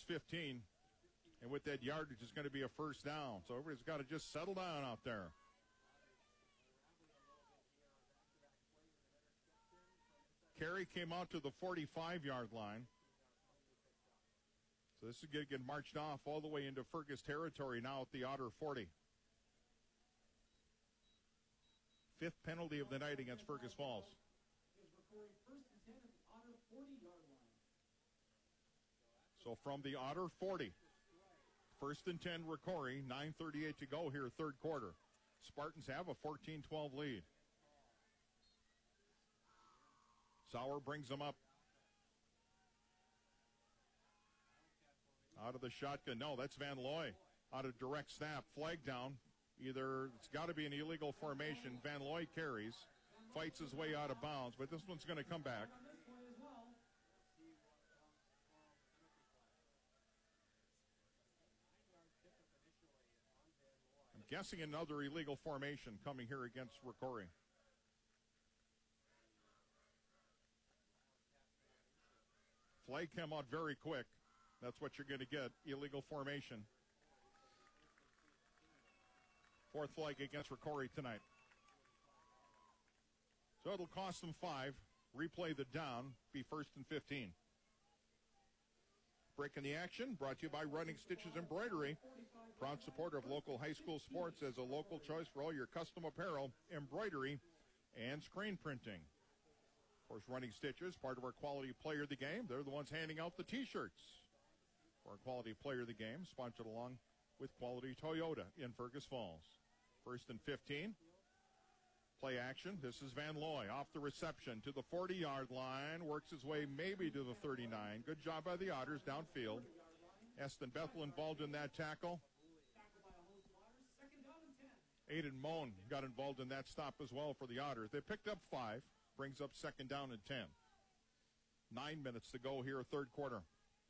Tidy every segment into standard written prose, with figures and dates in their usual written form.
15. And with that yardage, it's going to be a first down. So everybody's got to just settle down out there. Carey came out to the 45-yard line. So this is going to get marched off all the way into Fergus territory now at the Otter 40. Fifth penalty of the night against Fergus Falls. So from the Otter 40, first and 10 Rocori, 9:38 to go here, third quarter. Spartans have a 14-12 lead. Sauer brings them up. Out of the shotgun. No, that's Van Looy. Out of direct snap. Flag down. Either it's got to be an illegal formation. Van Looy carries. Fights his way out of bounds, but this one's going to come back. I'm guessing another illegal formation coming here against Rocori. Flag came out very quick. That's what you're going to get, illegal formation. Fourth flag against Rocori tonight. So it'll cost them 5. Replay the down, be first and 15. Breaking the action, brought to you by Running Stitches Embroidery. Proud supporter of local high school sports as a local choice for all your custom apparel, embroidery, and screen printing. Of course, Running Stitches, part of our quality player of the game. They're the ones handing out the T-shirts for our quality player of the game, sponsored along with Quality Toyota in Fergus Falls. First and 15. Play action. This is Van Looy off the reception to the 40-yard line. Works his way maybe to the 39. Good job by the Otters downfield. Eston Bethel involved in that tackle. Aiden Moan got involved in that stop as well for the Otters. They picked up 5. Brings up second down and 10. 9 minutes to go here, third quarter.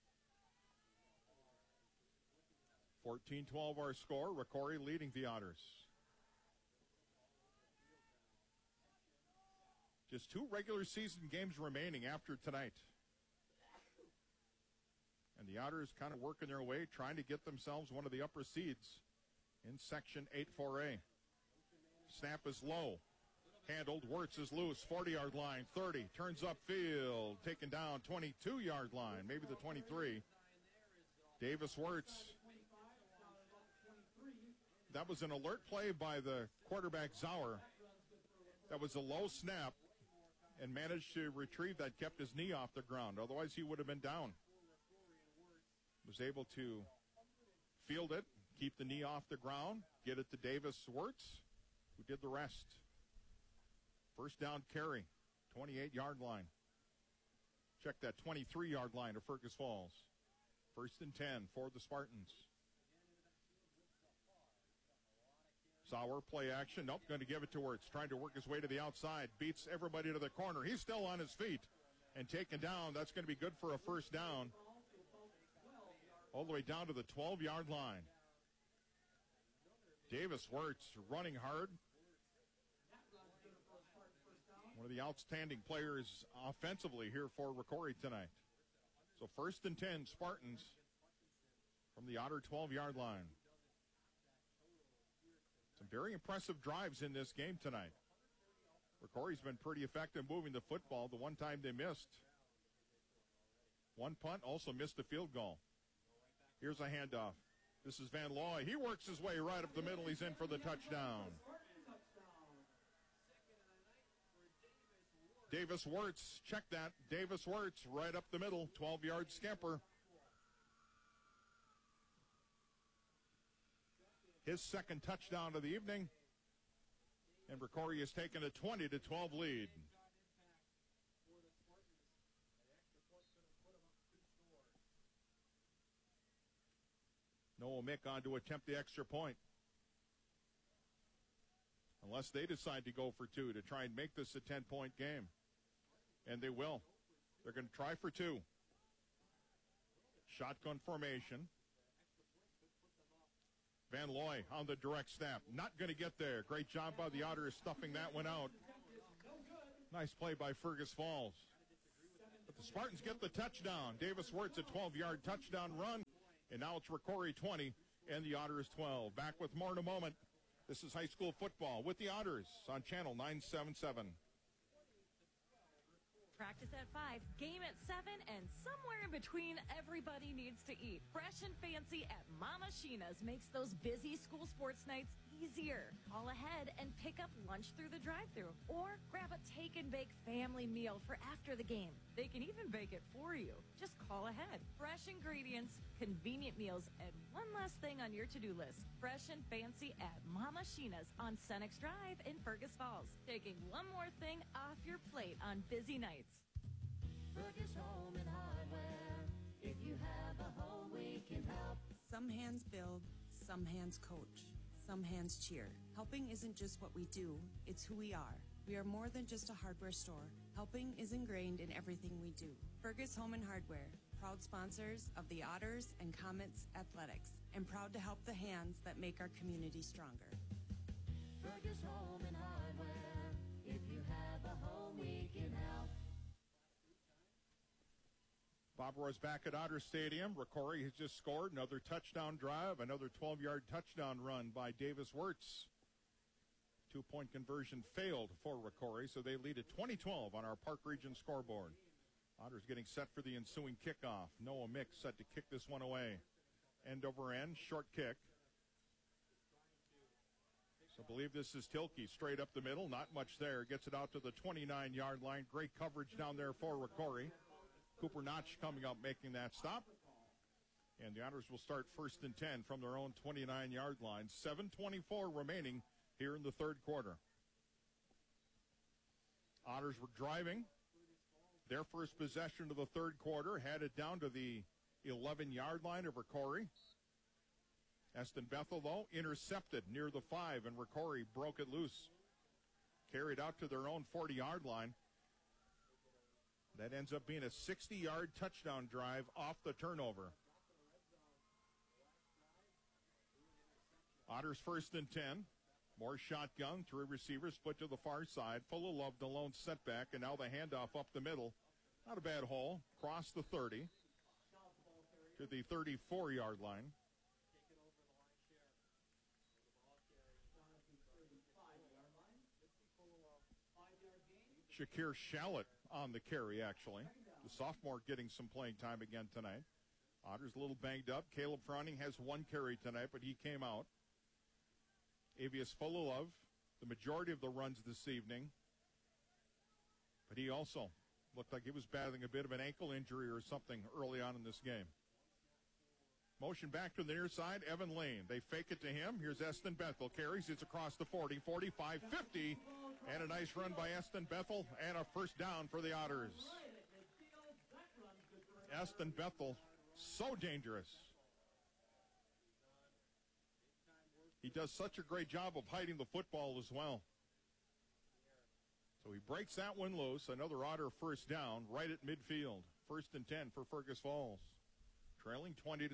14-12 our score. Rocori leading the Otters. Just 2 regular season games remaining after tonight. And the Otters kind of working their way, trying to get themselves one of the upper seeds in Section 8-4A. Snap is low. Handled. Wirtz is loose. 40-yard line. 30. Turns upfield. Taken down. 22-yard line. Maybe the 23. Davis Wirtz. That was an alert play by the quarterback Sauer. That was a low snap and managed to retrieve that. Kept his knee off the ground. Otherwise, he would have been down. Was able to field it. Keep the knee off the ground. Get it to Davis Wirtz, who did the rest. First down carry, 28-yard line. Check that 23-yard line of Fergus Falls. First and 10 for the Spartans. Sauer, play action. Nope, going to give it to Wirtz. Trying to work his way to the outside. Beats everybody to the corner. He's still on his feet and taken down. That's going to be good for a first down. All the way down to the 12-yard line. Davis Wirtz running hard. One of the outstanding players offensively here for Rocori tonight. So first and 10, Spartans from the Otter 12-yard line. Some very impressive drives in this game tonight. Rocori's been pretty effective moving the football. The one time they missed. One punt, also missed a field goal. Here's a handoff. This is Van Looy. He works his way right up the middle. He's in for the touchdown. Davis Wirtz, check that. Davis Wirtz right up the middle, 12-yard scamper. His second touchdown of the evening. And Rocori has taken a 20-12 lead. Noah Mick on to attempt the extra point. Unless they decide to go for 2 to try and make this a 10-point game. And they will. They're going to try for 2. Shotgun formation. Van Looy on the direct snap. Not going to get there. Great job by the Otters stuffing that one out. Nice play by Fergus Falls. But the Spartans get the touchdown. Davis Wirtz, a 12-yard touchdown run. And now it's Rocori 20 and the Otters 12. Back with more in a moment. This is high school football with the Otters on Channel 977. Practice at 5, game at 7, and somewhere in between, everybody needs to eat. Fresh and fancy at Mama Sheena's makes those busy school sports nights easier. Call ahead and pick up lunch through the drive-thru, or grab a take-and-bake family meal for after the game. They can even bake it for you. Just call ahead. Fresh ingredients, convenient meals, and one last thing on your to-do list. Fresh and fancy at Mama Sheena's on Senex Drive in Fergus Falls. Taking one more thing off your plate on busy nights. Fergus Home and Hardware. If you have a home, we can help. Some hands build, some hands coach, some hands cheer. Helping isn't just what we do, it's who we are. We are more than just a hardware store. Helping is ingrained in everything we do. Fergus Home and Hardware, proud sponsors of the Otters and Comets Athletics, and proud to help the hands that make our community stronger. Fergus Home and Hardware. If you have a home, we can help. Bob Roy's back at Otter Stadium. Rocori has just scored another touchdown drive, another 12-yard touchdown run by Davis Wirtz. Two-point conversion failed for Rocori, so they lead at 20-12 on our Park Region scoreboard. Otters getting set for the ensuing kickoff. Noah Mick set to kick this one away. End over end, short kick. So I believe this is Tilke straight up the middle. Not much there. Gets it out to the 29-yard line. Great coverage down there for Rocori. Cooper Notch coming up making that stop. And the Otters will start 1st and 10 from their own 29-yard line. 7:24 remaining here in the third quarter. Otters were driving. Their first possession of the third quarter had it down to the 11-yard line of Rocori. Eston Bethel, though, intercepted near the 5, and Rocori broke it loose. Carried out to their own 40-yard line. That ends up being a 60-yard touchdown drive off the turnover. Otters 1st and 10. More shotgun, 3 receivers split to the far side. Full of love, the lone setback, and now the handoff up the middle. Not a bad hole. Cross the 30 to the 34-yard line. Shakir Shallot on the carry, actually. The sophomore getting some playing time again tonight. Otters a little banged up. Caleb Frowning has 1 carry tonight, but he came out. Avius Fulilov, the majority of the runs this evening. But he also looked like he was battling a bit of an ankle injury or something early on in this game. Motion back to the near side, Evan Lane. They fake it to him. Here's Eston Bethel. Carries. It's across the 40, 45, 50. And a nice run by Eston Bethel and a first down for the Otters. Eston Bethel, so dangerous. He does such a great job of hiding the football as well. So he breaks that one loose. Another Otter first down right at midfield. 1st and 10 for Fergus Falls. Trailing 20-12.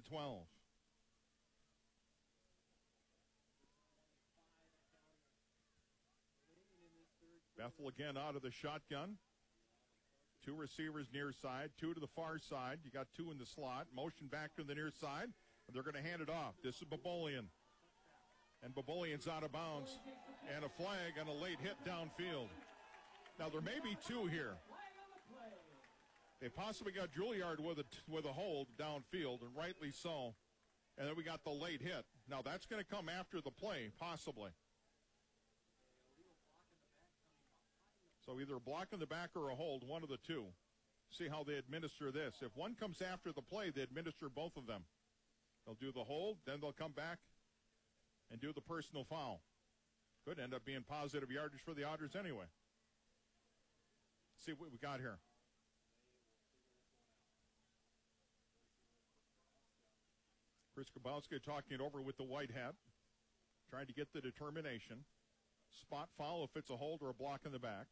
Bethel again out of the shotgun. 2 receivers near side, 2 to the far side. You got 2 in the slot. Motion back to the near side, and they're going to hand it off. This is Babolian. And Babolian's out of bounds. And a flag and a late hit downfield. Now, there may be 2 here. They possibly got Juilliard with a hold downfield, and rightly so. And then we got the late hit. Now, that's going to come after the play, possibly. So either a block in the back or a hold, one of the 2. See how they administer this. If one comes after the play, they administer both of them. They'll do the hold, then they'll come back and do the personal foul. Could end up being positive yardage for the Otters anyway. See what we got here. Chris Grabowski talking it over with the white hat, trying to get the determination. Spot foul if it's a hold or a block in the back.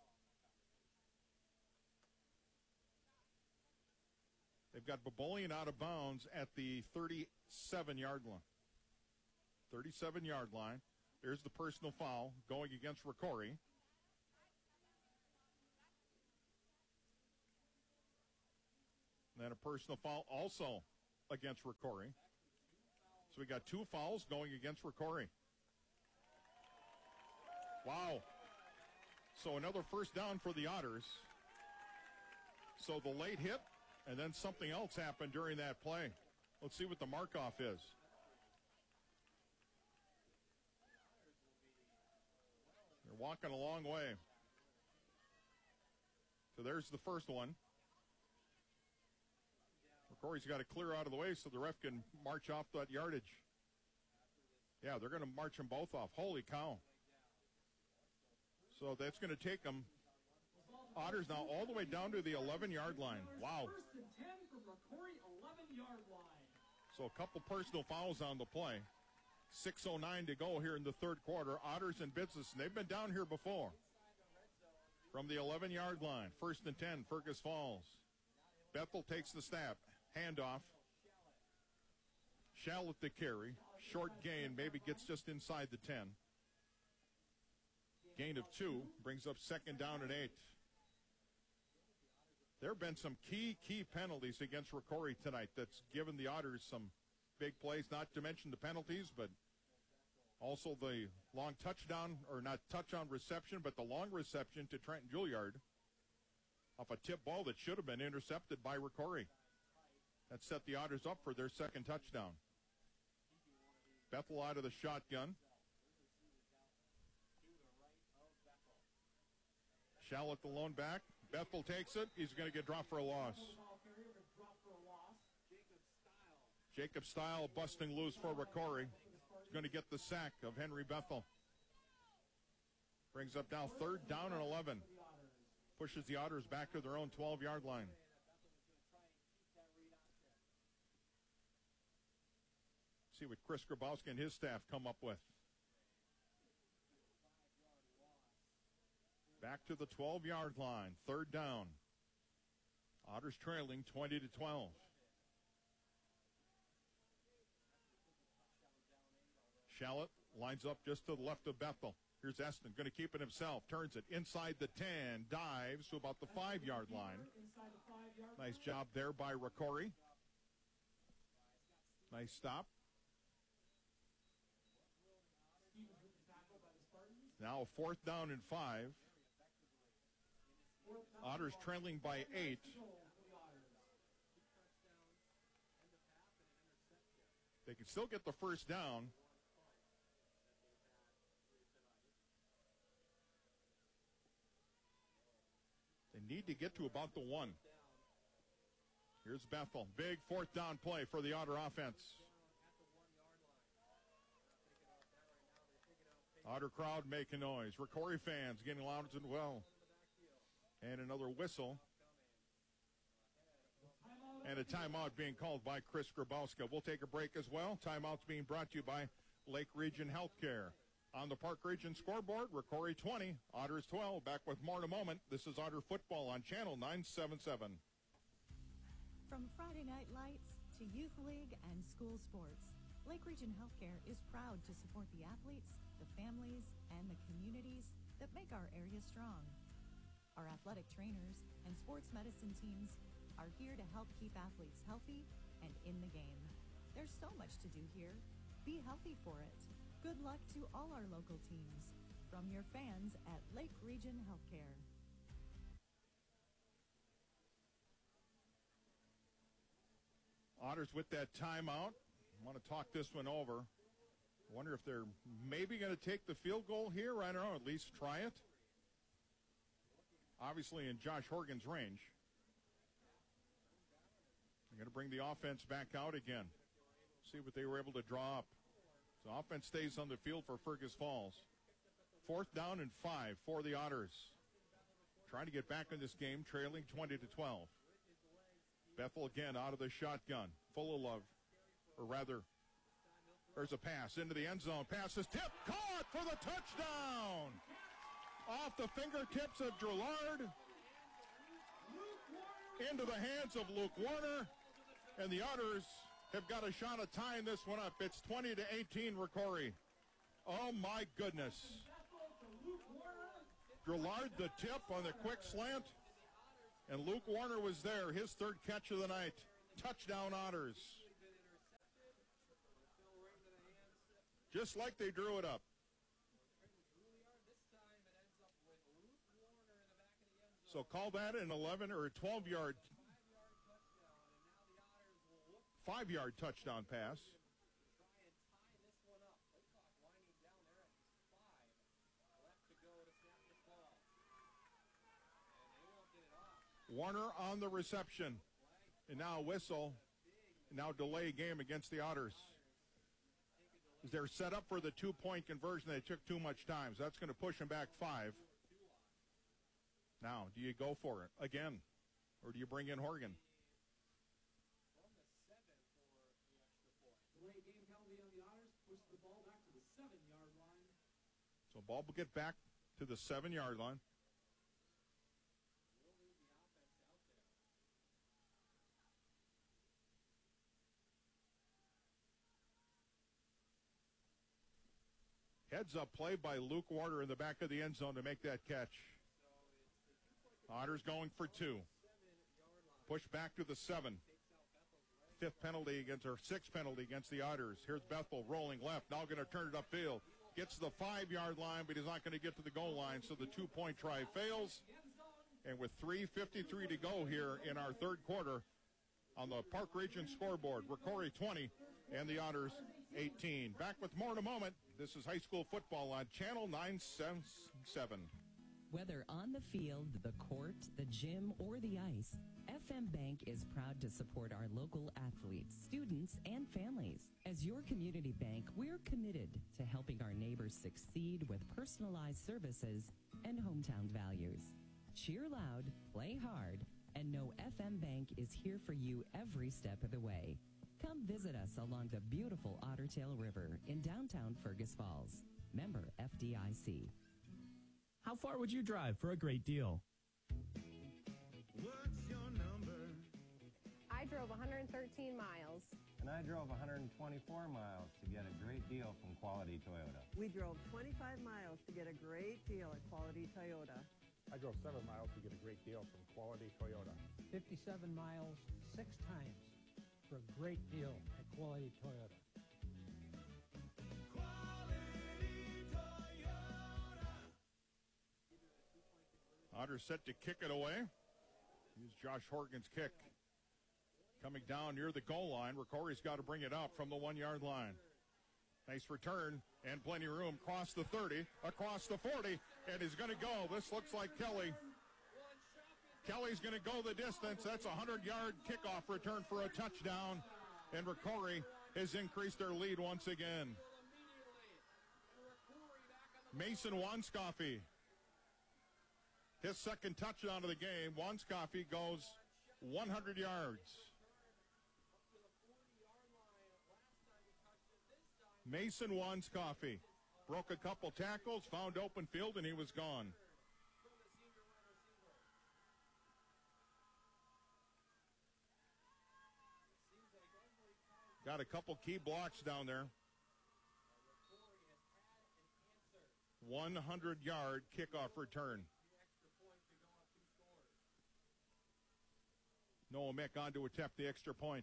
They've got Babolian out of bounds at the 37-yard line. 37-yard line. There's the personal foul going against Rocori. And then a personal foul also against Rocori. So we got 2 fouls going against Rocori. Wow. So another first down for the Otters. So the late hit, and then something else happened during that play. Let's see what the mark-off is. They're walking a long way. So there's the first one. Corey's got to clear out of the way so the ref can march off that yardage. Yeah, they're going to march them both off. Holy cow. So that's going to take them, Otters now all the way down to the 11-yard line. Wow. First and 10 from Rocori, 11-yard line. So a couple personal fouls on the play. 6:09 to go here in the third quarter. Otters in business, and they've been down here before. From the 11-yard line, first and 10, Fergus Falls. Bethel takes the snap. Handoff. Shallot the carry. Short gain, maybe gets just inside the 10. Gain of 2 brings up second down and 8. There have been some key penalties against Rocori tonight that's given the Otters some big plays, not to mention the penalties, but also the long touchdown, or not touchdown reception, but the long reception to Trenton Juilliard off a tip ball that should have been intercepted by Rocori. That set the Otters up for their second touchdown. Bethel out of the shotgun. Shallot the lone back. Bethel takes it. He's going to get dropped for a loss. Jacob Stile busting loose for Rocori. He's going to get the sack of Henry Bethel. Brings up now third down and 11. Pushes the Otters back to their own 12-yard line. See what Chris Grabowski and his staff come up with. Back to the 12-yard line, third down. Otters trailing 20-12. Shallot lines up just to the left of Bethel. Here's Eston, going to keep it himself. Turns it inside the 10, dives to about the 5-yard line. Nice job there by Rocori. Nice stop. Now a fourth down and 5. Otters trailing by 8. They can still get the first down. They need to get to about the 1. Here's Bethel. Big fourth down play for the Otter offense. Otter crowd making noise. Rocori fans getting loud as well. And another whistle. And a timeout being called by Chris Grabowski. We'll take a break as well. Timeout's being brought to you by Lake Region Healthcare. On the Park Region scoreboard, Rocori 20, Otters 12. Back with more in a moment. This is Otter Football on Channel 977. From Friday Night Lights to Youth League and school sports, Lake Region Healthcare is proud to support the athletes, the families, and the communities that make our area strong. Our athletic trainers and sports medicine teams are here to help keep athletes healthy and in the game. There's so much to do here. Be healthy for it. Good luck to all our local teams. From your fans at Lake Region Healthcare. Otters with that timeout. I want to talk this one over. I wonder if they're maybe going to take the field goal here. I don't know, at least try it. Obviously in Josh Horgan's range. They're going to bring the offense back out again. See what they were able to draw up. So offense stays on the field for Fergus Falls. Fourth down and 5 for the Otters. Trying to get back in this game, trailing 20-12. Bethel again out of the shotgun. Full of love. Or rather, there's a pass into the end zone. Pass is tipped, caught for the touchdown. Off the fingertips of Drillard. Into the hands of Luke Warner. And the Otters have got a shot at tying this one up. It's 20-18, Rocori. Oh, my goodness. Drillard the tip on the quick slant. And Luke Warner was there, his third catch of the night. Touchdown, Otters. just like they drew it up. So call that an 11 or a 12-yard, 5-yard touchdown pass. Warner on the reception. And now a whistle. Now delay game against the Otters. They're set up for the 2-point conversion. They took too much time. So that's going to push them back 5. Now, do you go for it again? Or do you bring in Horgan? Delay game penalty on the Otters. Push the ball back to the 7-yard line. So ball will get back to the 7-yard line. Heads-up play by Luke Warner in the back of the end zone to make that catch. Otters going for 2. Push back to the 7. 5th penalty against, or 6th penalty against the Otters. Here's Bethel rolling left. Now going to turn it upfield. Gets to the 5-yard line, but he's not going to get to the goal line, so the 2-point try fails. And with 3:53 to go here in our third quarter on the Park Region scoreboard, Rocori 20 and the Otters 18. Back with more in a moment. This is high school football on Channel 977. Whether on the field, the court, the gym, or the ice, FM Bank is proud to support our local athletes, students, and families. As your community bank, we're committed to helping our neighbors succeed with personalized services and hometown values. Cheer loud, play hard, and know FM Bank is here for you every step of the way. Come visit us along the beautiful Ottertail River in downtown Fergus Falls. Member FDIC. How far would you drive for a great deal? What's your number? I drove 113 miles. And I drove 124 miles to get a great deal from Quality Toyota. We drove 25 miles to get a great deal at Quality Toyota. I drove 7 miles to get a great deal from Quality Toyota. 57 miles 6 times for a great deal at Quality Toyota. Otters set to kick it away. Here's Josh Horgan's kick. Coming down near the goal line. Rocori's got to bring it up from the 1-yard line. Nice return and plenty of room. Across the 30, across the 40, and he's going to go. This looks like Kelly. Kelly's going to go the distance. That's a 100-yard kickoff return for a touchdown. And Rocori has increased their lead once again. Mason Wanscoffey. His second touchdown of the game. Wanscoffey goes 100 yards. Mason Wanscoffey broke a couple tackles, found open field, and he was gone. Got a couple key blocks down there. 100-yard kickoff return. Noah Mick on to attempt the extra point.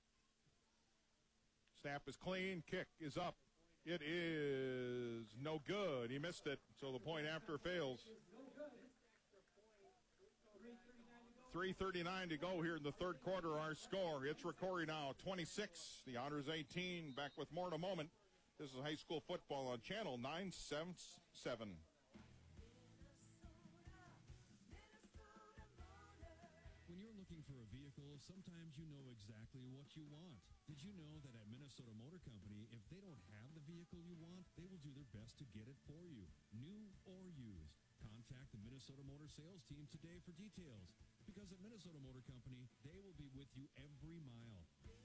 Snap is clean. Kick is up. It is no good. He missed it, so the point after fails. 3:39 to go here in the third quarter. Our score, it's Rocori now, 26. The Otters 18. Back with more in a moment. This is high school football on Channel 977. When you're looking for a vehicle, sometimes you know exactly what you want. Did you know that at Minnesota Motor Company, if they don't have the vehicle you want, they will do their best to get it for you, new or used. Contact the Minnesota Motor sales team today for details, because at Minnesota Motor Company, they will be with you every mile.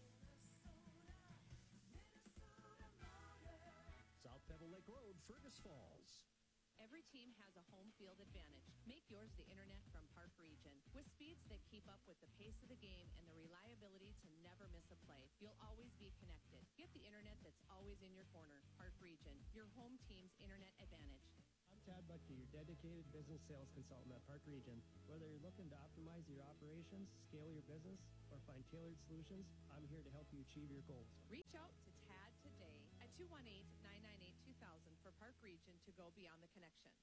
South Pebble Lake Road, Fergus Falls. Every team has a home field advantage. Make yours the internet from Park Region. With speeds that keep up with the pace of the game and the reliability to never miss a play, you'll always be connected. Get the internet that's always in your corner. Park Region, your home team's internet advantage. I'm Chad Buckey, your dedicated business sales consultant at Park Region. Whether you're looking to optimize your operations, scale your business, or find tailored solutions, I'm here to help you achieve your goals. Reach out to Tad today at 218-998-2000 for Park Region to go beyond the connection.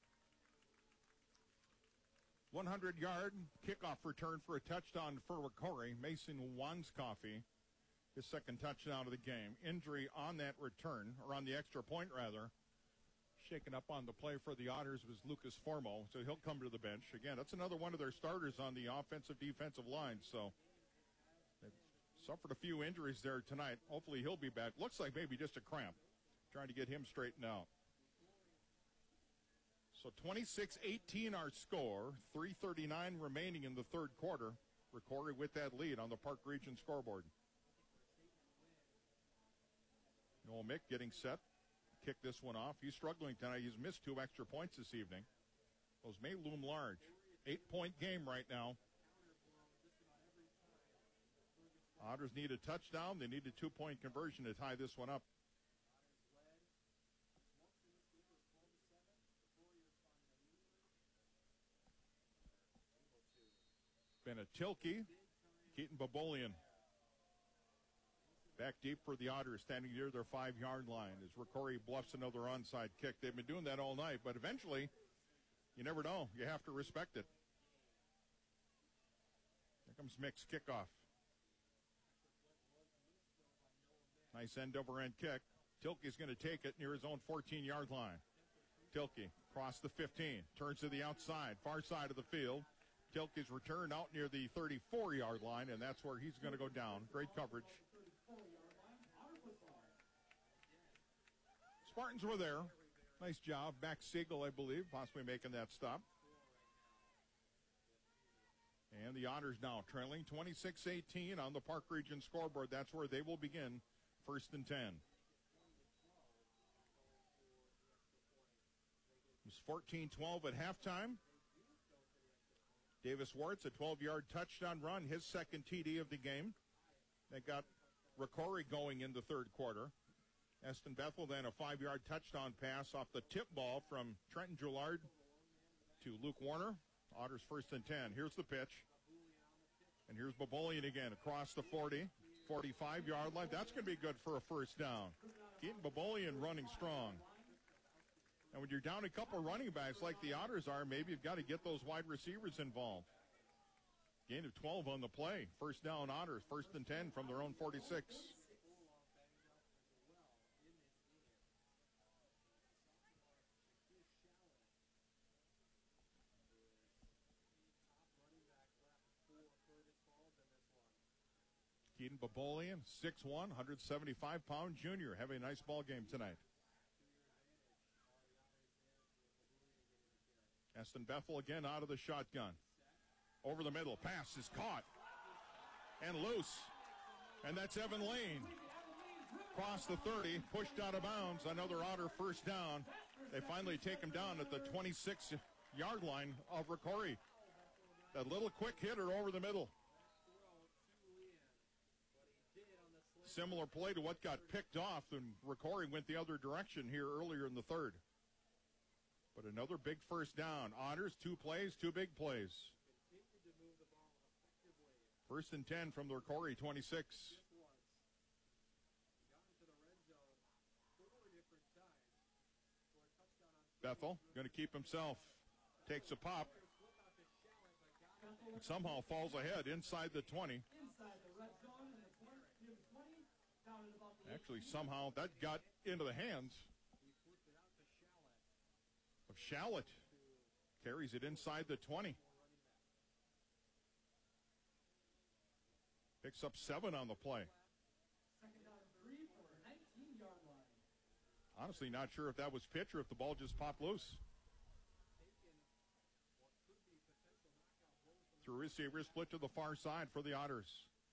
100-yard kickoff return for a touchdown for Rocori. Mason Wanskoffy, his second touchdown of the game. Injury on that return, or on the extra point, rather. Shaken up on the play for the Otters was Lucas Formo, so he'll come to the bench. Again, that's another one of their starters on the offensive-defensive line, so they've suffered a few injuries there tonight. Hopefully he'll be back. Looks like maybe just a cramp. Trying to get him straightened out. So 26-18 our score, 3:39 remaining in the third quarter. Rocori with that lead on the Park Region scoreboard. Noel Mick getting set. Kick this one off. He's struggling tonight. He's missed 2 extra points this evening. Those may loom large. 8-point game right now. Otters need a touchdown. They need a 2-point conversion to tie this one up. Benetilke, Keaton Babolian. Back deep for the Otters, standing near their 5-yard line as Rocori bluffs another onside kick. They've been doing that all night, but eventually, you never know. You have to respect it. Here comes Mick's kickoff. Nice end-over-end kick. Tilke's going to take it near his own 14-yard line. Tilke across the 15, turns to the outside, far side of the field. Tilke's return out near the 34-yard line, and that's where he's going to go down. Great coverage. Spartans were there. Nice job. Max Siegel, I believe, possibly making that stop. And the Otters now trailing 26-18 on the Park Region scoreboard. That's where they will begin, 1st and 10. It was 14-12 at halftime. Davis Warts, a 12-yard touchdown run, his second TD of the game. That got Rocori going in the third quarter. Eston Bethel then a 5-yard touchdown pass off the tip ball from Trenton Joulard to Luke Warner. Otters 1st and 10. Here's the pitch. And here's Babolian again across the 40, 45-yard line. That's going to be good for a first down. Keaton Babolian running strong. And when you're down a couple running backs like the Otters are, maybe you've got to get those wide receivers involved. Gain of 12 on the play. First down Otters, 1st and 10 from their own 46. Keaton Babolian, 6'1", 175-pound junior, having a nice ball game tonight. Eston Bethel again out of the shotgun. Over the middle, pass is caught and loose. And that's Evan Lane. Across the 30, pushed out of bounds. Another Otter first down. They finally take him down at the 26-yard line of Rocori. That little quick hitter over the middle. Similar play to what got picked off, and Rocori went the other direction here earlier in the third. But another big first down. Otters, 2 plays, 2 big plays. 1st and 10 from the Rocori 26. Bethel going to keep himself. Takes a pop. And somehow falls ahead inside the 20. Actually, somehow that got into the hands of Shallot. Carries it inside the 20. Picks up 7 on the play. Honestly, not sure if that was pitch or if the ball just popped loose. Through receiver, split to the far side for the Otters.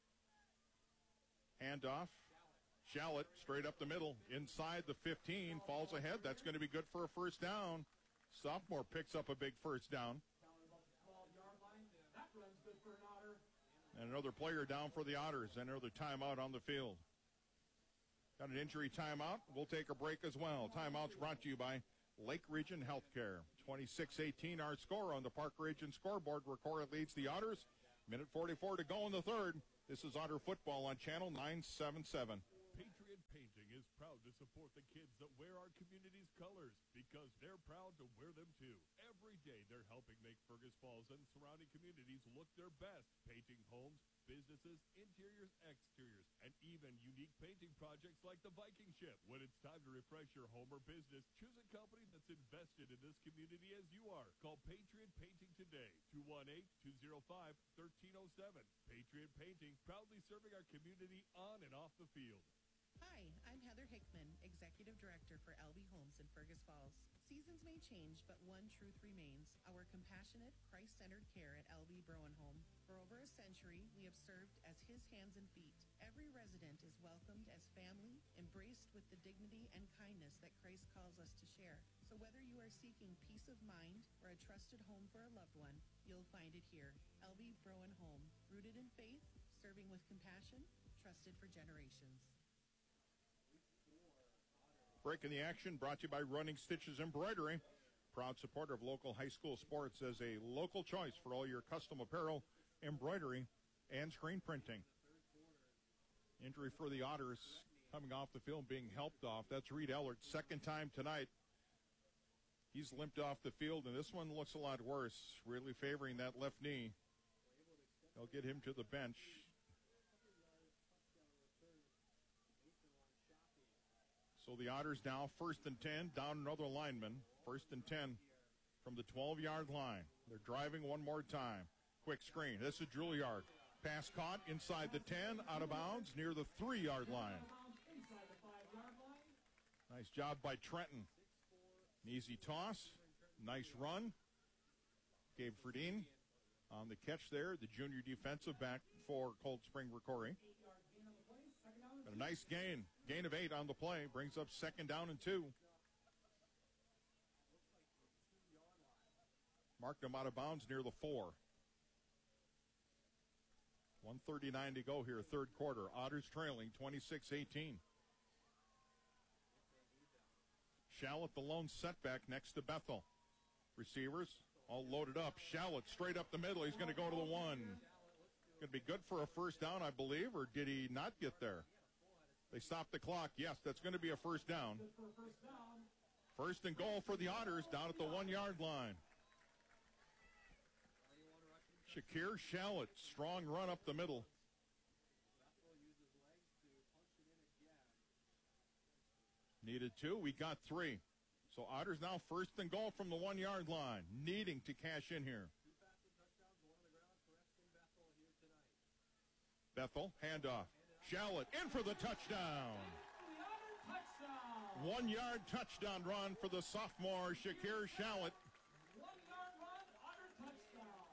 Handoff. Shallot straight up the middle. Inside the 15. Falls ahead. That's going to be good for a first down. Sophomore picks up a big first down. And another player down for the Otters. And another timeout on the field. Got an injury timeout. We'll take a break as well. Timeouts brought to you by Lake Region Healthcare. 26-18 our score on the Park Region scoreboard. Rocori leads the Otters. Minute 44 to go in the third. This is Otter football on Channel 977. Patriot Painting is proud to support the kids because they're proud to wear them too. Every day they're helping make Fergus Falls and surrounding communities look their best, painting homes, businesses, interiors, exteriors, and even unique painting projects like the Viking ship. When it's time to refresh your home or business, choose a company that's invested in this community as you are. Call Patriot Painting today, 218-205-1307. Patriot Painting, proudly serving our community on and off the field. Hi, I'm Heather Hickman, Executive Director for LB Homes in Fergus Falls. Seasons may change, but one truth remains: our compassionate, Christ-centered care at LB Browen Home. For over a century, we have served as his hands and feet. Every resident is welcomed as family, embraced with the dignity and kindness that Christ calls us to share. So whether you are seeking peace of mind or a trusted home for a loved one, you'll find it here. LB Browen Home, rooted in faith, serving with compassion, trusted for generations. Break in the action brought to you by Running Stitches Embroidery. Proud supporter of local high school sports as a local choice for all your custom apparel, embroidery, and screen printing. Injury for the Otters coming off the field, being helped off. That's Reed Ellert, second time tonight. He's limped off the field, and this one looks a lot worse, really favoring that left knee. They'll get him to the bench. So the Otters now 1st and 10, down another lineman. 1st and 10 from the 12-yard line. They're driving one more time. Quick screen. This is Juilliard. Pass caught inside the 10, out of bounds near the 3-yard line. Nice job by Trenton. An easy toss. Nice run. Gabe Ferdine on the catch there, the junior defensive back for Cold Spring Ricori. And a nice gain. Gain of 8 on the play. Brings up 2nd down and 2. Marked him out of bounds near the 4. 1:39 to go here, third quarter. Otters trailing 26-18. Shallot, the lone setback next to Bethel. Receivers all loaded up. Shallot straight up the middle. He's going to go to the 1. Going to be good for a first down, I believe, or did he not get there? They stopped the clock. Yes, that's going to be a first down. First and goal for the Otters down at the 1-yard line. Shakir Shallot, strong run up the middle. Needed 2. We got 3. So Otters now 1st and goal from the 1-yard line, needing to cash in here. Bethel, handoff. Shallot in for the touchdown. 1-yard touchdown run for the sophomore, Shakir Shallot. 1-yard run, Otter touchdown.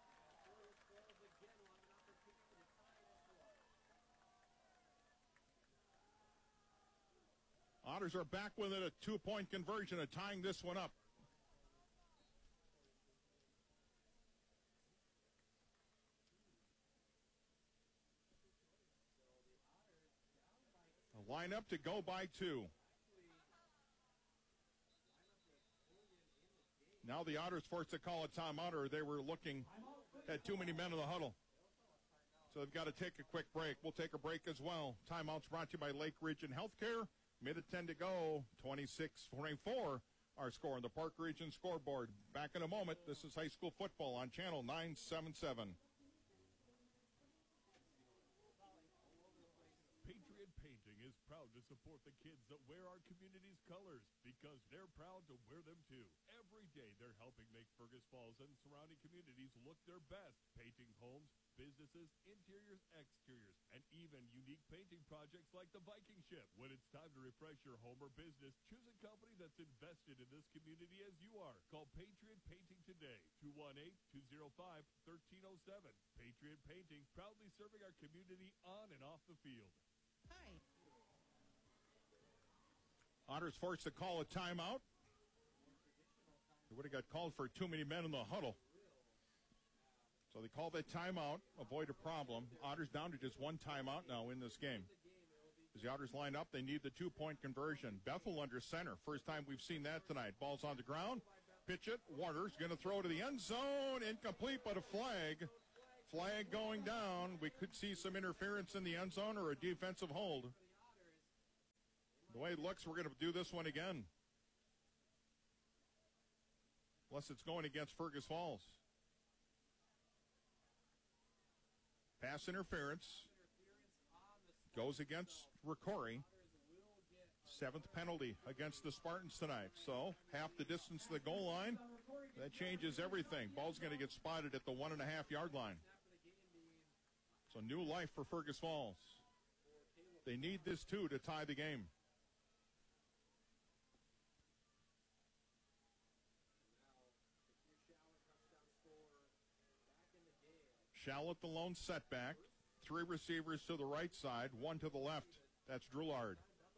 Otters are back with it, a 2-point conversion, tying this one up. A lineup to go by 2. Now the Otters forced to call a timeout, or they were looking, had too many men in the huddle. So they've got to take a quick break. We'll take a break as well. Timeouts brought to you by Lake Region Healthcare. Minute 10 to go, 26-24, our score on the Park Region scoreboard. Back in a moment. This is high school football on Channel 977. Patriot Painting is proud to support the kids that wear our community's colors because they're proud to wear them too. Every day they're helping make Fergus Falls and surrounding communities look their best, painting homes, businesses, interiors, exteriors, and even unique painting projects like the Viking ship. When it's time to refresh your home or business, choose a company that's invested in this community as you are. Call Patriot Painting today, 218-205-1307. Patriot Painting, proudly serving our community on and off the field. Hi. Otters forced to call a timeout. They would have got called for too many men in the huddle. So they call that timeout, avoid a problem. Otters down to just 1 timeout now in this game. As the Otters line up, they need the 2-point conversion. Bethel under center. First time we've seen that tonight. Ball's on the ground. Pitch it. Waters going to throw to the end zone. Incomplete, but a flag. Flag going down. We could see some interference in the end zone or a defensive hold. The way it looks, we're going to do this one again. unless it's going against Fergus Falls. Pass interference goes against Ricori. 7th penalty against the Spartans tonight. So half the distance to the goal line, that changes everything. Ball's going to get spotted at the 1.5-yard line. So new life for Fergus Falls. They need this, too, to tie the game. Shallot the lone setback. 3 receivers to the right side, 1 to the left. That's Drulard.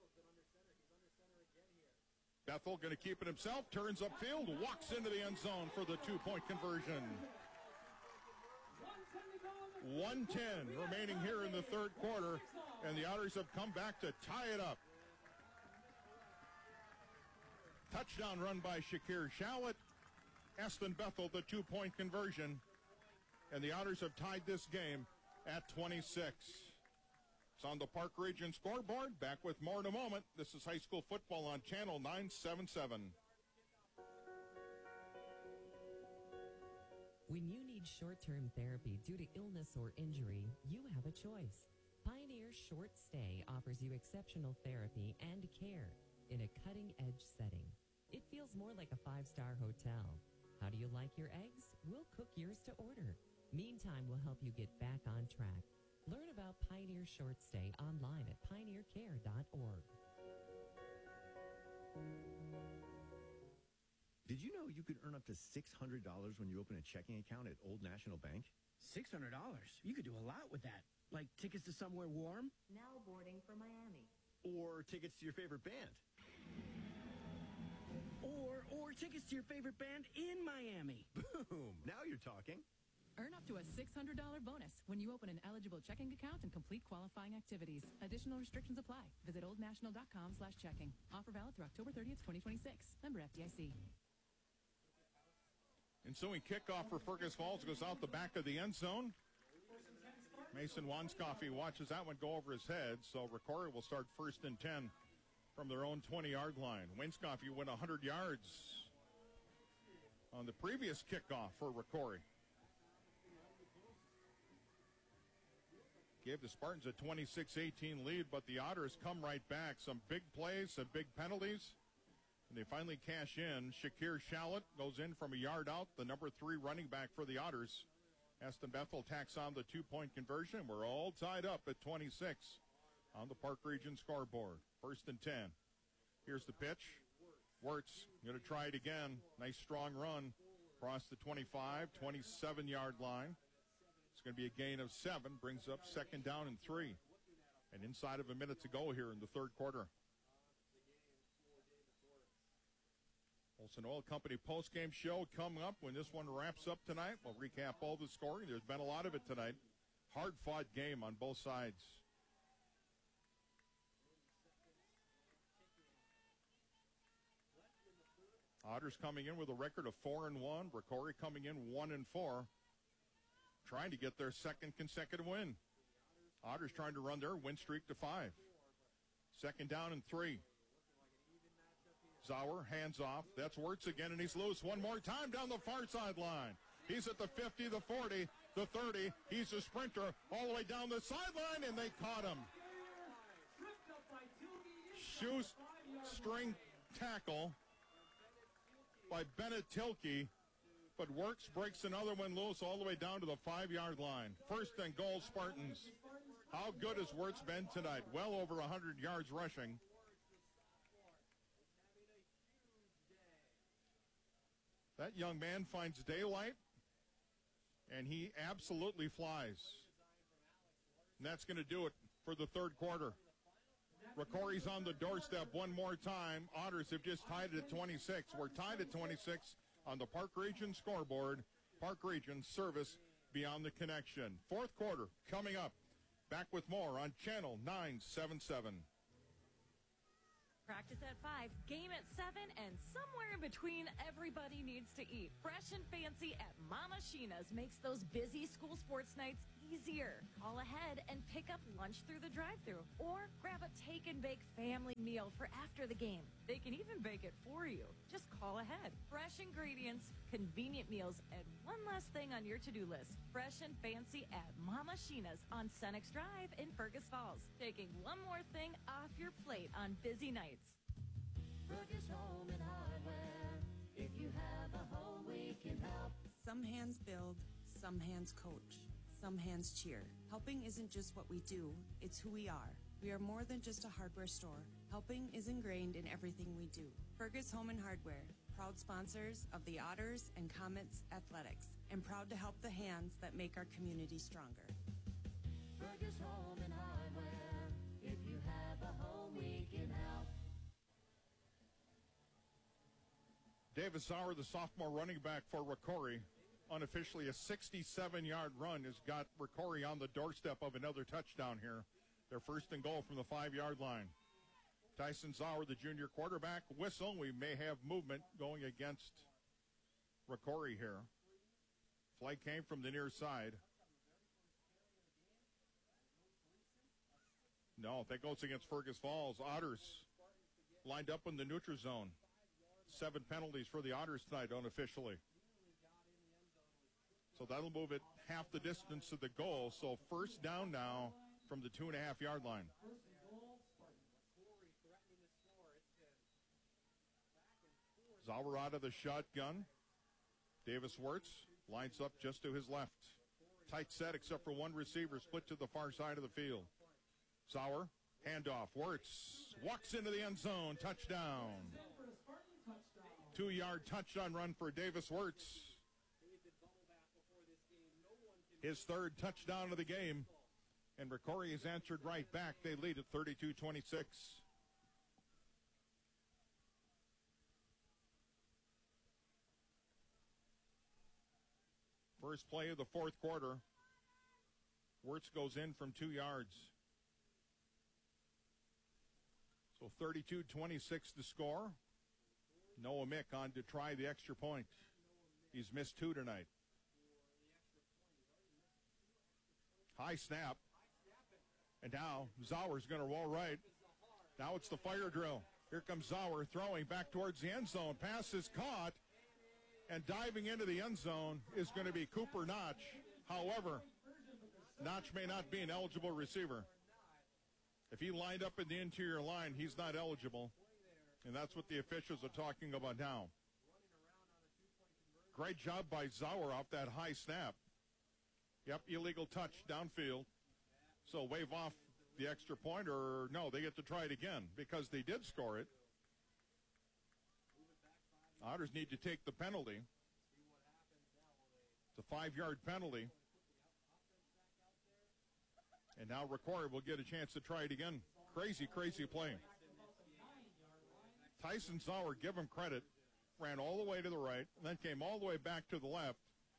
Bethel going to keep it himself, turns upfield, walks into the end zone for the 2-point conversion. 1:10 remaining here in the third quarter, and the Otters have come back to tie it up. Touchdown run by Shakir Shallot. Aston Bethel, the 2-point conversion. And the Otters have tied this game at 26. It's on the Park Region scoreboard. Back with more in a moment. This is high school football on Channel 977. When you need short-term therapy due to illness or injury, you have a choice. Pioneer Short Stay offers you exceptional therapy and care in a cutting-edge setting. It feels more like a 5-star hotel. How do you like your eggs? We'll cook yours to order. Meantime, we'll help you get back on track. Learn about Pioneer Short Stay online at pioneercare.org. Did you know you could earn up to $600 when you open a checking account at Old National Bank? $600? You could do a lot with that. Like tickets to somewhere warm? Now boarding for Miami. Or tickets to your favorite band? Or tickets to your favorite band in Miami. Boom! Now you're talking. Earn up to a $600 bonus when you open an eligible checking account and complete qualifying activities. Additional restrictions apply. Visit oldnational.com/checking. Offer valid through October 30th, 2026. Member FDIC. Ensuing kickoff for Fergus Falls goes out the back of the end zone. Mason Wanscoffey watches that one go over his head, so Ricori will start 1st and 10 from their own 20-yard line. Wanscoffey went 100 yards on the previous kickoff for Ricori. Gave the Spartans a 26-18 lead, but the Otters come right back. Some big plays, some big penalties, and they finally cash in. Shakir Shallot goes in from a yard out, the number 3 running back for the Otters. Aston Bethel tacks on the 2-point conversion. We're all tied up at 26 on the Park Region scoreboard. 1st and 10. Here's the pitch. Wirtz going to try it again. Nice strong run across the 25, 27-yard line. It's going to be a gain of 7, brings up 2nd down and 3. And inside of a minute to go here in the third quarter. Olson Oil Company post-game show coming up when this one wraps up tonight. We'll recap all the scoring. There's been a lot of it tonight. Hard-fought game on both sides. Otters coming in with a record of 4-1. Ricori coming in 1-4. Trying to get their 2nd consecutive win. Otters trying to run their win streak to 5. 2nd down and 3. Zauer hands off. That's Wirtz again, and he's loose one more time down the far sideline. He's at the 50, the 40, the 30. He's a sprinter all the way down the sideline, and they caught him. Shoestring tackle by Bennett Tilke. But Wirtz breaks another one loose all the way down to the 5-yard line. 1st and goal, Spartans. How good has Wirtz been tonight? Well over 100 yards rushing. That young man finds daylight, and he absolutely flies. And that's going to do it for the third quarter. Ricori's on the doorstep one more time. Otters have just tied it at 26. We're tied at 26 on the Park Region scoreboard. Park Region service beyond the connection. Fourth quarter coming up. Back with more on Channel 977. Practice at 5, game at 7, and somewhere in between, everybody needs to eat. Fresh and fancy at Mama Sheena's makes those busy school sports nights easier. Call ahead and pick up lunch through the drive-thru or grab a take-and-bake family meal for after the game. They can even bake it for you. Just call ahead. Fresh ingredients, convenient meals, and one last thing on your to-do list. Fresh and fancy at Mama Sheena's on Senex Drive in Fergus Falls. Taking one more thing off your plate on busy nights. Fergus Home and Hardware. If you have a home, we can help. Some hands build, some hands coach, some hands cheer. Helping isn't just what we do, it's who we are. We are more than just a hardware store. Helping is ingrained in everything we do. Fergus Home and Hardware, proud sponsors of the Otters and Comets Athletics, and proud to help the hands that make our community stronger. Fergus Home and Hardware. If you have a home, we can help. Davis Sauer, the sophomore running back for Rocori, unofficially a 67-yard run has got Rocori on the doorstep of another touchdown here. Their first and goal from the 5-yard line. Tyson Sauer, the junior quarterback, whistle. We may have movement going against Rocori here. Flag came from the near side. No, that goes against Fergus Falls. Otters lined up in the neutral zone. 7 penalties for the Otters tonight unofficially. So that'll move it half the distance to the goal. So first down now from the 2.5-yard line. Sauer out of the shotgun. Davis Wirtz lines up just to his left. Tight set except for one receiver split to the far side of the field. Sauer, handoff. Wirtz walks into the end zone. Touchdown. 2-yard touchdown run for Davis Wirtz. His third touchdown of the game. And Rocori has answered right back. They lead at 32-26. First play of the fourth quarter. Wirtz goes in from 2 yards. So 32-26 to score. Noah Mick on to try the extra point. He's missed 2 tonight. High snap. And now Sauer's going to roll right. Now it's the fire drill. Here comes Sauer throwing back towards the end zone. Pass is caught. And diving into the end zone is going to be Cooper Notch. However, Notch may not be an eligible receiver. If he lined up in the interior line, he's not eligible. And that's what the officials are talking about now. Great job by Sauer off that high snap. Yep, illegal touch downfield. So wave off the extra point, or no, they get to try it again because they did score it. Otters need to take the penalty. It's a 5-yard penalty. And now Rocori will get a chance to try it again. Crazy, crazy play. Tyson Sauer, give him credit, ran all the way to the right, and then came all the way back to the left.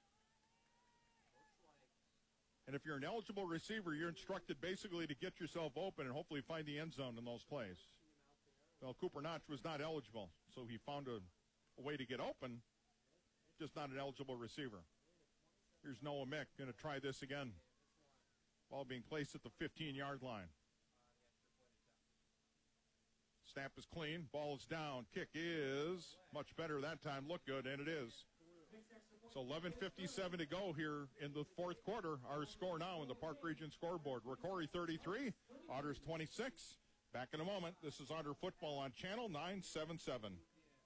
And if you're an eligible receiver, you're instructed basically to get yourself open and hopefully find the end zone in those plays. Well, Cooper Notch was not eligible, so he found a way to get open, just not an eligible receiver. Here's Noah Mick going to try this again. Ball being placed at the 15-yard line. Snap is clean. Ball is down. Kick is much better that time. Look good, and it is. So 11:57 to go here in the fourth quarter. Our score now in the Park Region scoreboard. Rocori 33, Otters 26. Back in a moment. This is Otter Football on Channel 977.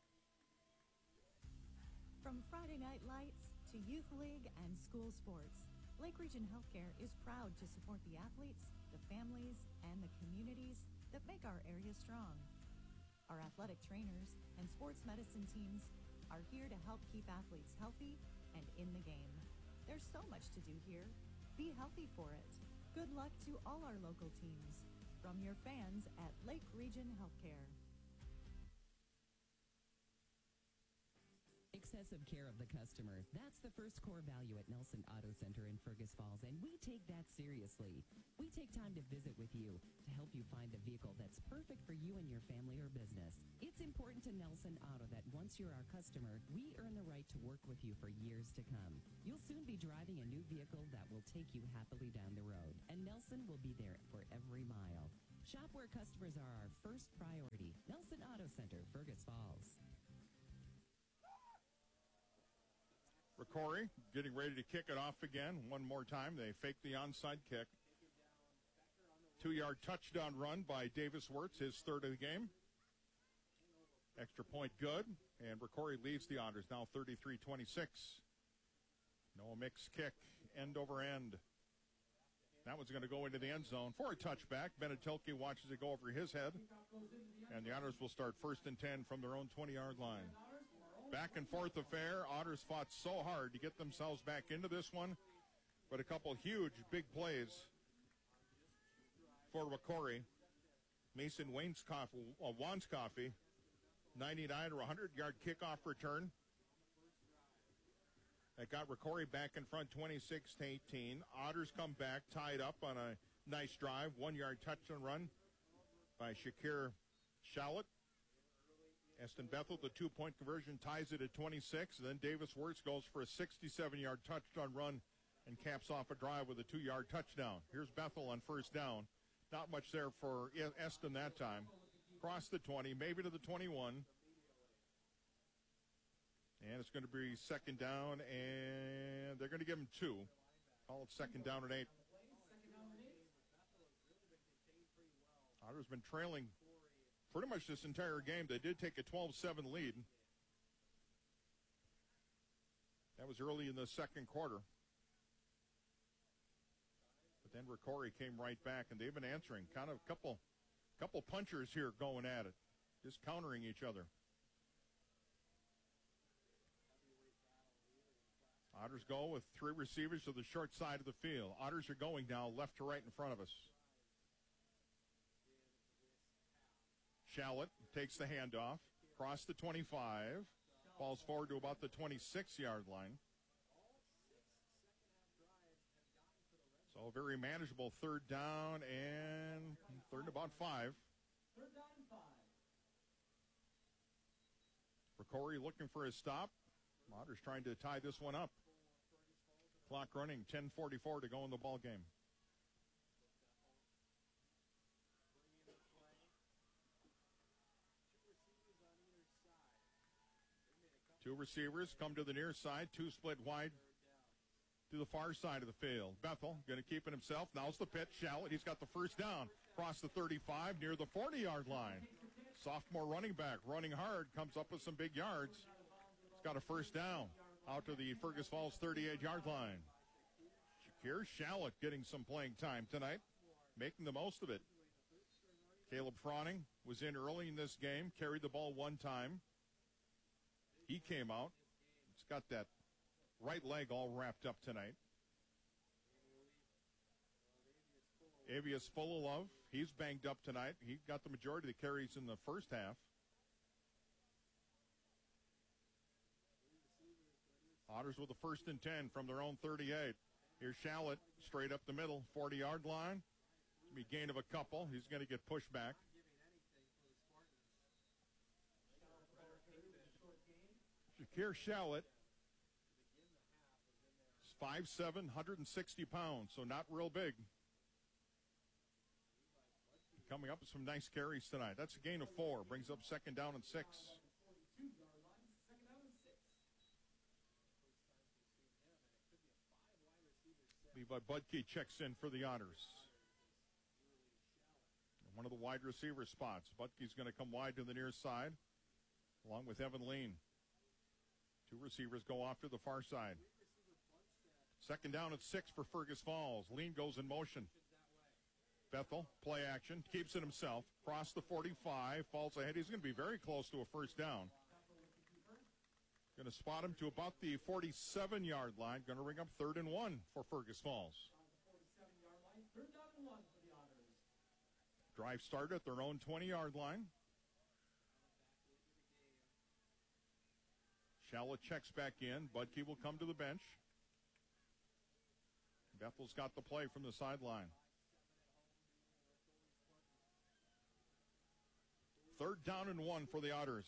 From Friday Night Lights to Youth League and school sports, Lake Region Healthcare is proud to support the athletes, the families, and the communities that make our area strong. Our athletic trainers and sports medicine teams are here to help keep athletes healthy and in the game. There's so much to do here. Be healthy for it. Good luck to all our local teams. From your fans at Lake Region Healthcare. excessive care of the customer. That's the first core value at Nelson Auto Center in Fergus Falls, and we take that seriously. We take time to visit with you to help you find the vehicle that's perfect for you and your family or business. It's important to Nelson Auto that once you're our customer, we earn the right to work with you for years to come. You'll soon be driving a new vehicle that will take you happily down the road, and Nelson will be there for every mile. Shop where customers are our first priority. Nelson Auto Center, Fergus Falls. Ricori getting ready to kick it off again. One more time. They fake the onside kick. 2-yard touchdown run by Davis Wirtz, his third of the game. Extra point good, and Ricori leads the Otters, now 33-26. Noah Mix kick, end over end. That one's going to go into the end zone for a touchback. Benetilke watches it go over his head, and the Otters will start 1st and 10 from their own 20-yard line. Back and forth affair. Otters fought so hard to get themselves back into this one, but a couple huge, big plays for Ricori. Mason Wanscoffey, 99 or 100-yard kickoff return. That got Ricori back in front 26-18. Otters come back, tied up on a nice drive. 1-yard touchdown run by Shakir Shallot. Eston Bethel, the 2-point conversion, ties it at 26. Then Davis Wirtz goes for a 67-yard touchdown run and caps off a drive with a 2-yard touchdown. Here's Bethel on first down. Not much there for Eston that time. Across the 20, maybe to the 21. And it's going to be second down, and they're going to give him 2. Call it second down and 8. Otters been trailing pretty much this entire game. They did take a 12-7 lead. That was early in the second quarter. But then Ricori came right back, and they've been answering. Kind of a couple punchers here going at it, just countering each other. Otters go with 3 receivers to the short side of the field. Otters are going now left to right in front of us. Shallot takes the handoff, across the 25, falls forward to about the 26-yard line. So a very manageable third down and third and about 5. Third down and 5. Ricori looking for his stop. Otters trying to tie this one up. Clock running, 10:44 to go in the ball game. Two receivers come to the near side, 2 split wide to the far side of the field. Bethel going to keep it himself. Now's the pitch. Shallot, he's got the first down. Across the 35 near the 40-yard line. Sophomore running back running hard, comes up with some big yards. He's got a first down out to the Fergus Falls 38-yard line. Shakir Shallot getting some playing time tonight, making the most of it. Caleb Froning was in early in this game, carried the ball 1 time. He came out. He's got that right leg all wrapped up tonight. Avius Fullilove, he's banged up tonight. He got the majority of the carries in the first half. Otters with the 1st and 10 from their own 38. Here's Shallot straight up the middle, 40-yard line. Be gain of a couple. He's going to get pushed back. Shakir Shallot is 5'7", 160 pounds, so not real big. Coming up with some nice carries tonight. That's a gain of 4. Brings up second down and 6. Levi Budke checks in for the Otters. One of the wide receiver spots. Budke's going to come wide to the near side, along with Evan Lean. 2 receivers go off to the far side. Second down at 6 for Fergus Falls. Lean goes in motion. Bethel, play action, keeps it himself. Across the 45, falls ahead. He's going to be very close to a first down. Going to spot him to about the 47-yard line. Going to ring up 3rd and 1 for Fergus Falls. Drive started at their own 20-yard line. Shallot checks back in. Budke will come to the bench. Bethel's got the play from the sideline. 3rd down and 1 for the Otters.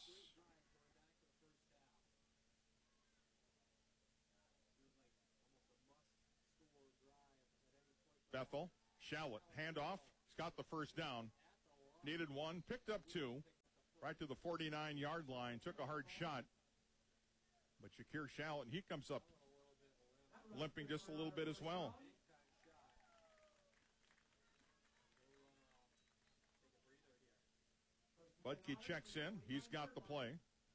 Bethel, Shallot, handoff. He's got the first down. Needed 1, picked up 2. Right to the 49-yard line. Took a hard shot. But Shakir Shallot, he comes up limping just a little bit as well. Budke checks in. He's got the play.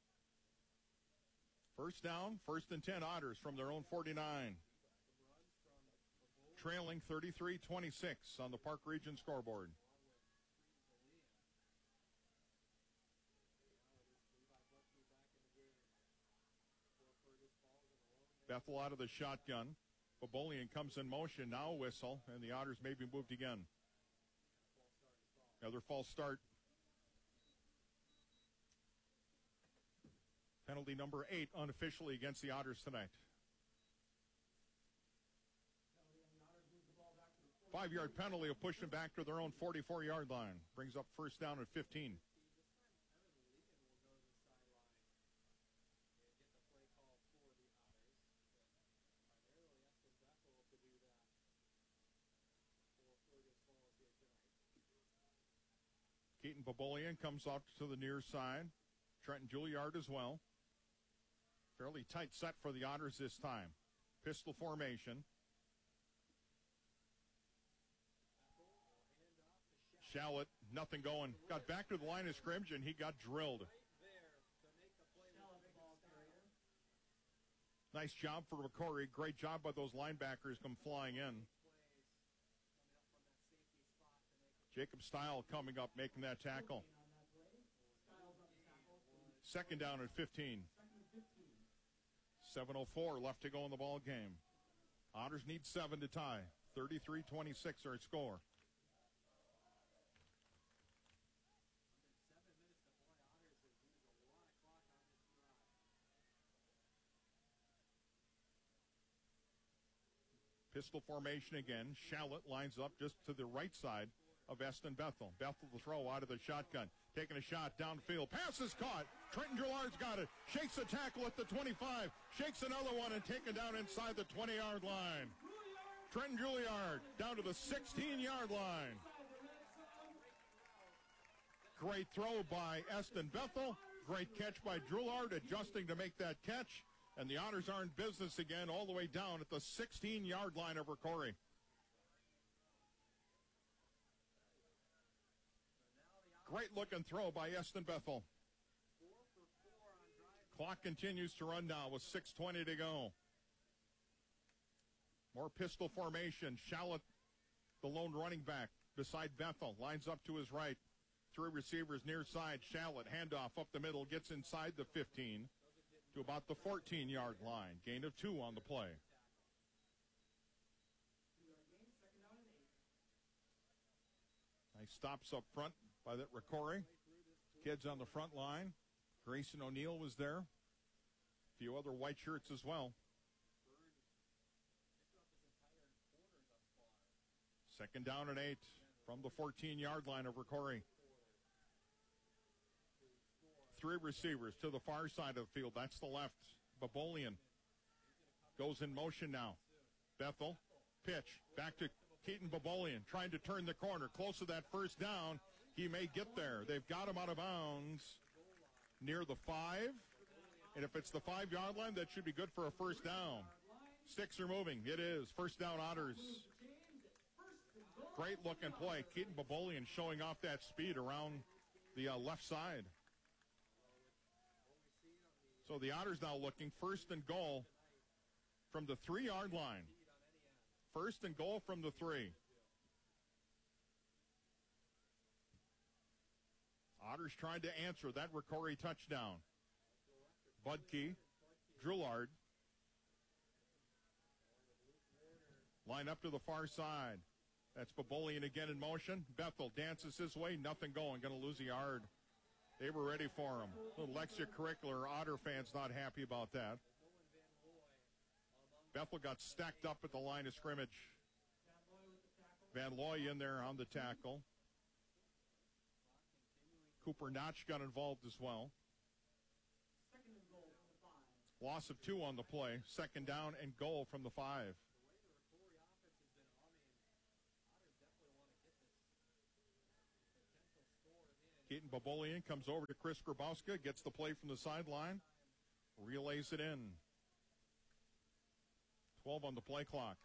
First down, 1st and 10 Otters from their own 49. Trailing 33-26 on the Park Region scoreboard. Bethel out of the shotgun. Babolian comes in motion. Now a whistle, and the Otters may be moved again. Another false start. Penalty number 8 unofficially against the Otters tonight. 5-yard penalty will push them back to their own 44-yard line. Brings up first down at 15. Keaton Babolian comes out to the near side. Trenton Juilliard as well. Fairly tight set for the Otters this time. Pistol formation. Shallot, nothing going. Got back to the line of scrimmage, and he got drilled. Nice job for McCory. Great job by those linebackers come flying in. Jacob Stile coming up, making that tackle. 2nd down at 15. 7:04 left to go in the ball game. Otters need 7 to tie. 33-26 our score. Pistol formation again. Shallot lines up just to the right side of Eston Bethel. Bethel to throw out of the shotgun. Taking a shot downfield. Pass is caught. Trenton Juilliard's got it. Shakes a tackle at the 25. Shakes another one and taken down inside the 20-yard line. Trenton Juilliard down to the 16-yard line. Great throw by Eston Bethel. Great catch by Juilliard, adjusting to make that catch. And the Otters are in business again all the way down at the 16-yard line of Corey. Great looking throw by Eston Bethel. Clock continues to run now with 6:20 to go. More pistol formation. Shallot, the lone running back, beside Bethel. Lines up to his right. 3 receivers near side. Shallot, handoff up the middle, gets inside the 15 to about the 14-yard line. Gain of 2 on the play. Nice stops up front by that Ricori. Kids on the front line. Grayson O'Neill was there. A few other white shirts as well. 2nd down and 8 from the 14-yard line of Ricori. 3 receivers to the far side of the field. That's the left. Babolian goes in motion now. Bethel, pitch, back to Keaton Babolian, trying to turn the corner. Close to that first down. He may get there. They've got him out of bounds near the 5. And if it's the 5-yard line, that should be good for a first down. Sticks are moving. It is. First down, Otters. Great looking play. Keaton Babolian showing off that speed around the left side. So the Otters now looking 1st and goal from the 3-yard line. 1st and goal from the 3. Otters trying to answer that Ricori touchdown. Budke, Juilliard. Line up to the far side. That's Babolian again in motion. Bethel dances his way. Nothing going. Going to lose a yard. They were ready for him. Little extracurricular. Otter fans not happy about that. Bethel got stacked up at the line of scrimmage. Van Looy in there on the tackle. Cooper Notch got involved as well. Loss of 2 on the play. Second down and goal from the 5. Keaton Babolian comes over to Chris Grabowska, gets the play from the sideline, relays it in. 12 on the play clock.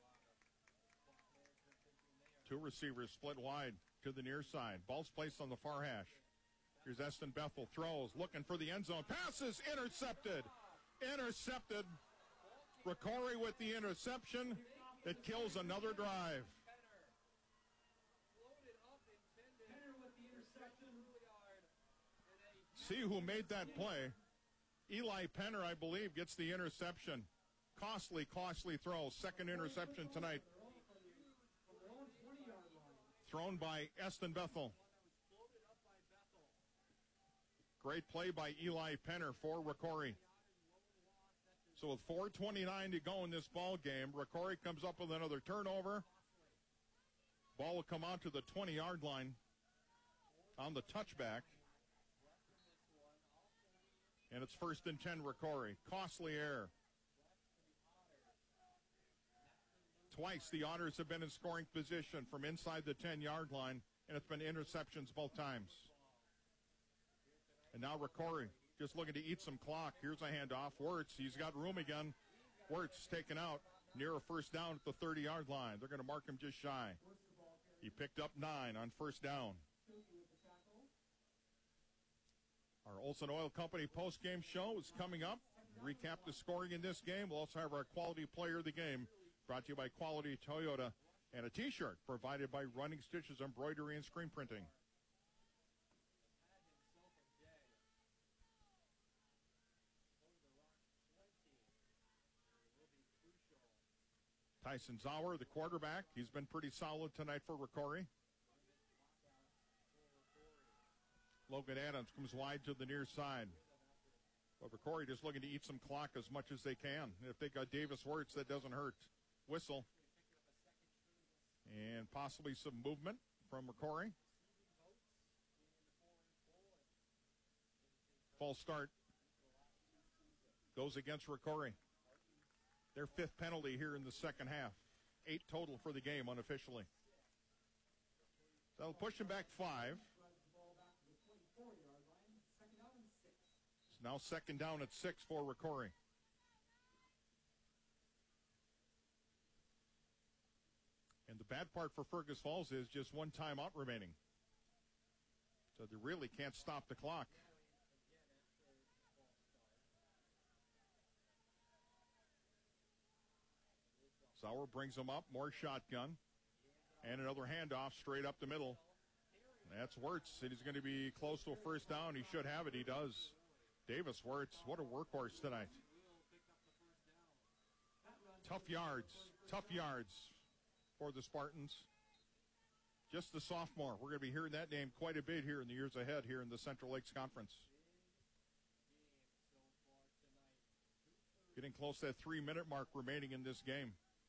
2 receivers split wide to the near side. Ball's placed on the far hash. Here's Eston Bethel, throws, looking for the end zone. Passes, intercepted. Intercepted. Ricori with the interception. It kills another drive. See who made that play. Eli Penner, I believe, gets the interception. Costly throw. Second interception tonight. Thrown by Eston Bethel. Great play by Eli Penner for Ricori. So with 4:29 to go in this ball game, Ricori comes up with another turnover. Ball will come out to the 20-yard line on the touchback. And it's 1st and 10, Ricori. Costly error. Twice the Otters have been in scoring position from inside the 10-yard line, and it's been interceptions both times. And now Ricori just looking to eat some clock. Here's a handoff. Wirtz, he's got room again. Wirtz taken out near a first down at the 30-yard line. They're going to mark him just shy. He picked up 9 on first down. Our Olson Oil Company post-game show is coming up. Recap the scoring in this game. We'll also have our quality player of the game, brought to you by Quality Toyota, and a T-shirt provided by Running Stitches Embroidery and Screen Printing. Tyson Zauer, the quarterback, he's been pretty solid tonight for Ricori. Logan Adams comes wide to the near side. But Ricori just looking to eat some clock as much as they can. If they got Davis Wirtz, that doesn't hurt. Whistle. And possibly some movement from Ricori. False start goes against Ricori. Their 5th penalty here in the second half. 8 total for the game unofficially. So that'll push them back 5. It's now second down at 6 for Ricori. And the bad part for Fergus Falls is just 1 timeout remaining. So they really can't stop the clock. Sauer brings him up, more shotgun. And another handoff straight up the middle. That's Wirtz. He's going to be close to a first down. He should have it. He does. Davis Wirtz, what a workhorse tonight. Tough yards for the Spartans. Just the sophomore. We're going to be hearing that name quite a bit here in the years ahead here in the Central Lakes Conference. Getting close to that 3-minute mark remaining in this game.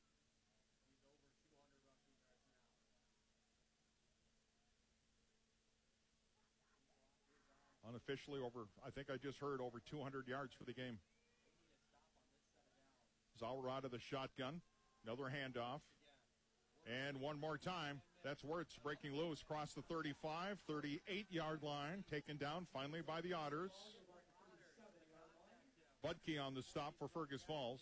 Unofficially I think I just heard over 200 yards for the game. Zauer out of the shotgun. Another handoff. And one more time. That's Wirtz breaking loose across the 35, 38-yard line. Taken down finally by the Otters. Budke on the stop for Fergus Falls.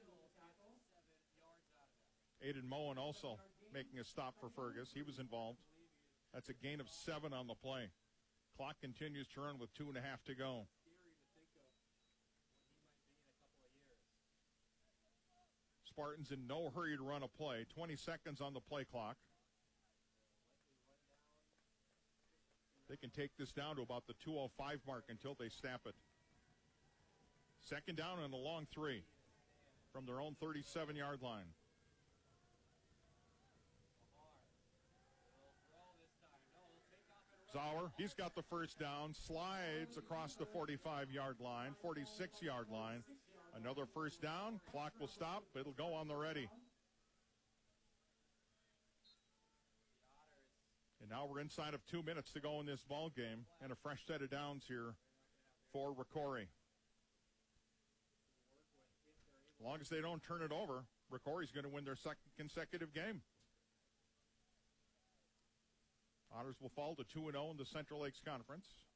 Aiden Moen also making a stop for Fergus. He was involved. That's a gain of 7 on the play. Clock continues to run with 2.5 to go. Spartans in no hurry to run a play. 20 seconds on the play clock. They can take this down to about the 2:05 mark until they snap it. Second down and a long 3 from their own 37-yard line. Zauer, he's got the first down, slides across the 45-yard line, 46-yard line. Another first down. Clock will stop. It'll go on the ready. And now we're inside of 2 minutes to go in this ball game, and a fresh set of downs here for Ricori. As long as they don't turn it over, Ricori's going to win their second consecutive game. Otters will fall to 2-0 in the Central Lakes Conference.